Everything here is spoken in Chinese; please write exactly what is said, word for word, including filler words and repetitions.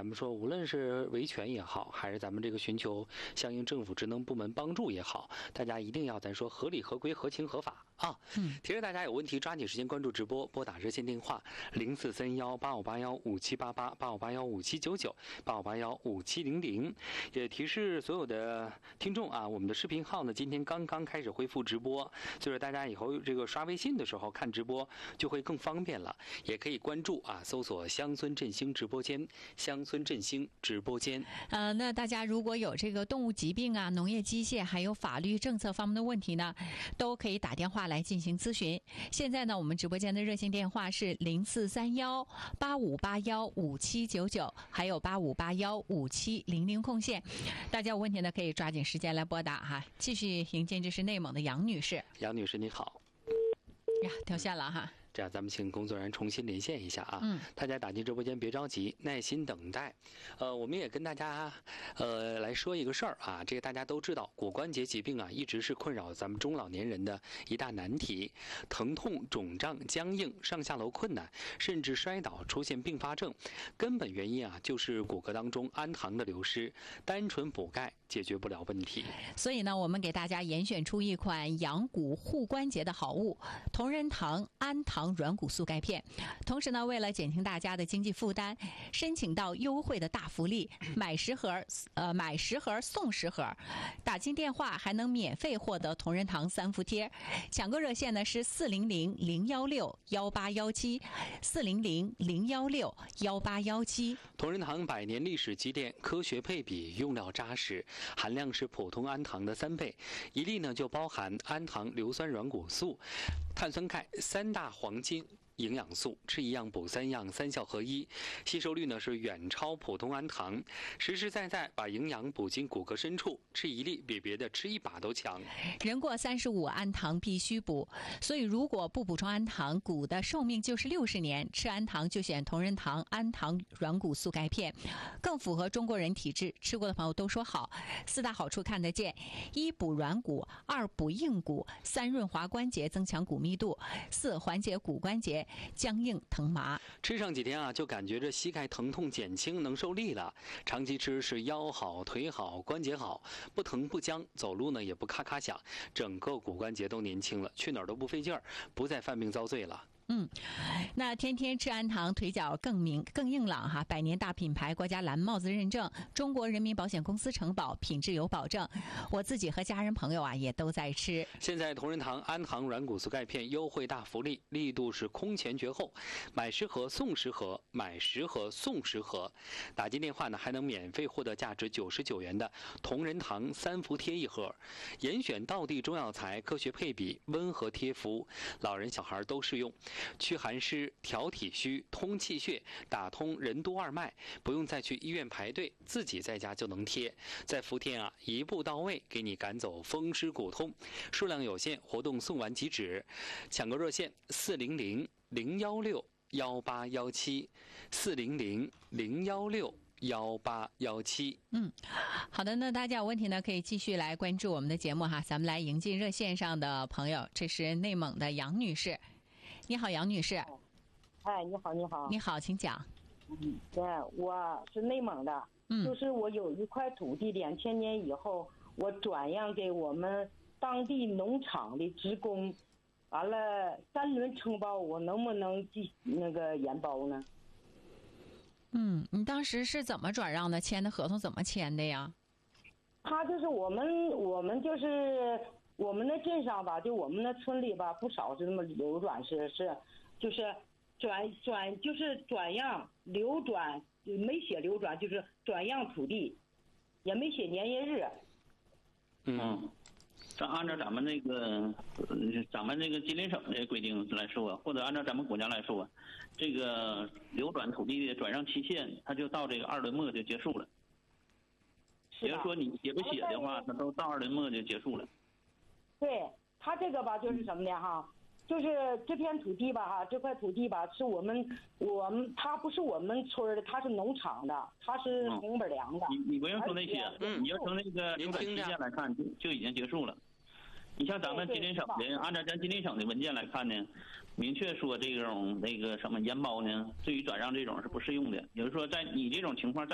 咱们说无论是维权也好，还是咱们这个寻求相应政府职能部门帮助也好，大家一定要咱说合理合规合情合法啊。嗯，提示大家有问题抓紧时间关注直播，拨打热线电话零四三幺八五八幺五七八八八五八幺五七九九八五八幺五七零零。也提示所有的听众啊，我们的视频号呢今天刚刚开始恢复直播，所以说大家以后这个刷微信的时候看直播就会更方便了，也可以关注啊，搜索乡村振兴直播间，乡村振兴直播间。 呃，那大家如果有这个动物疾病啊、农业机械还有法律政策方面的问题呢，都可以打电话来进行咨询。现在呢，我们直播间的热线电话是零四三幺八五八幺五七九九，还有八五八幺五七零零空线。大家有问题呢，可以抓紧时间来拨打哈。继续迎接这是内蒙的杨女士。 杨女士你好。 呀，掉线了哈。 这样咱们请工作人员重新连线一下啊。嗯，大家打进直播间别着急，耐心等待。呃，我们也跟大家呃来说一个事儿啊，这个大家都知道，骨关节疾病啊一直是困扰咱们中老年人的一大难题，疼痛、肿胀、僵硬、上下楼困难，甚至摔倒出现并发症，根本原因啊就是骨骼当中氨糖的流失，单纯补钙解决不了问题。 所以呢，我们给大家严选出一款养骨护关节的好物——同仁堂氨糖软骨素钙片。同时呢，为了减轻大家的经济负担，申请到优惠的大福利，买十盒呃买十盒送十盒，打进电话还能免费获得同仁堂三伏贴。抢购热线呢是四零零零幺六幺八幺七四零零零幺六幺八幺七。 同仁堂百年历史积淀，科学配比，用料扎实，含量是普通氨糖的三倍，一粒呢就包含氨糖、硫酸软骨素、碳酸钙三大黄金营养素，吃一样补三样，三效合一，吸收率呢是远超普通氨糖，实实在在把营养补进骨骼深处，吃一粒比别的吃一把都强。 人过三十五，氨糖必须补，所以如果不补充氨糖，骨的寿命就是六十年。吃氨糖就选同仁堂氨糖软骨素钙片，更符合中国人体质，吃过的朋友都说好。四大好处看得见：一补软骨，二补硬骨，三润滑关节，增强骨密度，四缓解骨关节僵硬疼麻。 吃上几天啊，就感觉这膝盖疼痛减轻，能受力了。长期吃是腰好、腿好、关节好，不疼不僵，走路呢也不咔咔响，整个骨关节都年轻了，去哪儿都不费劲儿，不再犯病遭罪了。 嗯，那天天吃氨糖，腿脚更明更硬朗哈。百年大品牌，国家蓝帽子认证，中国人民保险公司承保，品质有保证。我自己和家人朋友啊也都在吃。 现在同仁堂氨糖软骨素钙片优惠大福利，力度是空前绝后，买十盒送十盒，买十盒送十盒。打进电话呢还能免费获得价值九十九元的同仁堂三伏贴一盒，严选道地中药材，科学配比，温和贴服，老人小孩都适用。祛寒湿、调体虚、通气血、打通任督二脉，不用再去医院排队，自己在家就能贴。在伏贴啊，一步到位，给你赶走风湿骨痛。数量有限，活动送完即止。抢购热线四零零零幺六幺八幺七四零零零幺六幺八幺七。 嗯，好的，那大家有问题呢，可以继续来关注我们的节目哈。咱们来迎进热线上的朋友，这是内蒙的杨女士。你好，杨女士。 哎，你好，你好。 你好，请讲。 嗯，对，我是内蒙的， 嗯， 就是我有一块土地，两千年以后我转让给我们当地农场的职工，完了三轮承包，我能不能继那个延包呢？ 嗯，你当时是怎么转让的？签的合同怎么签的呀？ 他就是我们，我们就是我们那镇上吧，就我们那村里吧，不少是那么流转，是是，就是转转就是转让流转，没写流转，就是转让土地，也没写年月日。 嗯，咱按照咱们那个，咱们那个吉林省的规定来说，或者按照咱们国家来说，这个流转土地的转让期限，它就到这个二轮末就结束了。比如说你写不写的话，它都到二轮末就结束了。 对，他这个吧，就是什么呢哈？就是这片土地吧哈，这块土地吧是我们我们他不是我们村的，他是农场的，他是红本粮的。 你你不用说那些，你要从那个流转期限来看，就就已经结束了。你像咱们吉林省的，按照咱吉林省的文件来看呢，明确说这种那个什么延包呢，对于转让这种是不适用的。也就是说，在你这种情况。